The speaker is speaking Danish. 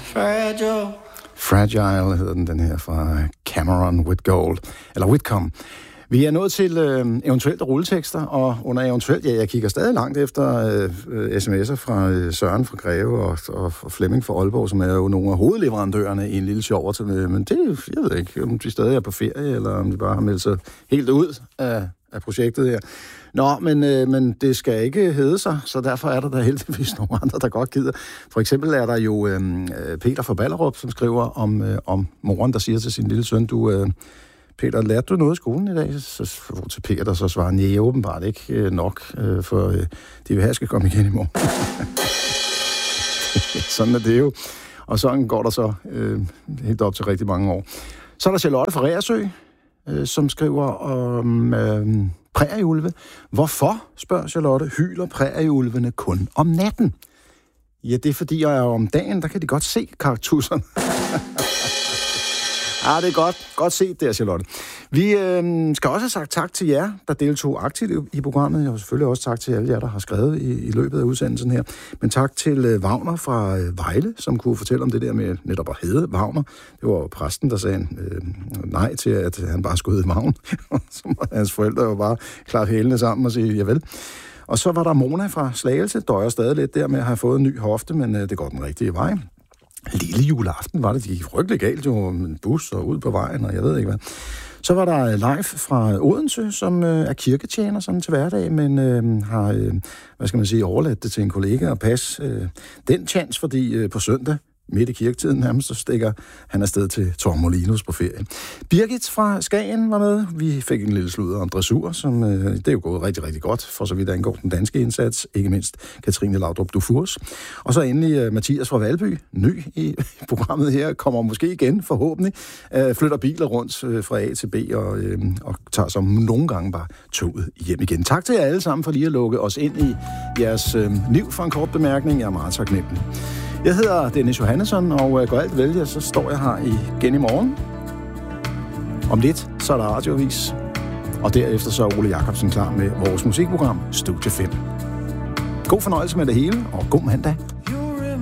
Fragile hedder den her fra Cameron Whitcomb. Vi er nået til eventuelt rulletekster, og under eventuelt, jeg kigger stadig langt efter sms'er fra Søren fra Greve og Flemming fra Aalborg, som er jo nogle af hovedleverandørerne i en lille sjov til, men det, jeg ved ikke, om de stadig er på ferie, eller om de bare har meldt sig helt ud af projektet her. Nå, men det skal ikke hedde sig, så derfor er der heldigvis nogle andre, der godt gider. For eksempel er der jo Peter fra Ballerup, som skriver om moren, der siger til sin lille søn, Peter, lærte du noget i skolen i dag? Så til Peter, der så svarer, nej, åbenbart ikke nok, for de vil have, skal komme igen i morgen. Sådan er det jo. Og sådan går der så helt op til rigtig mange år. Så er der Charlotte fra Reersø, som skriver om prærieulve. Hvorfor, spørger Charlotte, hyler prærieulvene kun om natten? Ja, det er fordi, jeg er om dagen, der kan de godt se kaktusserne. Det er godt set der, Charlotte. Vi skal også have sagt tak til jer, der deltog aktivt i programmet. Jeg har selvfølgelig også tak til alle jer, der har skrevet i løbet af udsendelsen her. Men tak til Wagner fra Vejle, som kunne fortælle om det der med netop at hedde Wagner. Det var præsten, der sagde nej til, at han bare skulle hedde Wagner. Så var hans forældre jo bare klart hælene sammen og sige, javel. Og så var der Mona fra Slagelse, døjer stadig lidt der med at have fået en ny hofte, men det går den rigtige vej. Lille juleaften var det, de gik frygtelig galt, jo, en bus og ud på vejen, og jeg ved ikke hvad. Så var der Leif fra Odense, som er kirketjener sådan til hverdag, men har, overladt det til en kollega at passe den chance, fordi på søndag, midt i kirketiden nærmest, så stikker han afsted til Torremolinos på ferie. Birgit fra Skagen var med. Vi fik en lille sludder om dressur, som det er jo gået rigtig, rigtig godt, for så vidt angår den danske indsats. Ikke mindst Katrine Laudrup Dufurs. Og så endelig Mathias fra Valby, ny i programmet her, kommer måske igen, forhåbentlig, flytter biler rundt fra A til B og tager som nogle gange bare toget hjem igen. Tak til jer alle sammen for lige at lukke os ind i jeres liv for en kort bemærkning. Jeg er meget taknemmelig. Jeg hedder Dennis Johannesson, og går alt vel, så står jeg her igen i morgen. Om lidt, så er der radioavis. Og derefter så er Ole Jacobsen klar med vores musikprogram, Studie 5. God fornøjelse med det hele, og god mandag.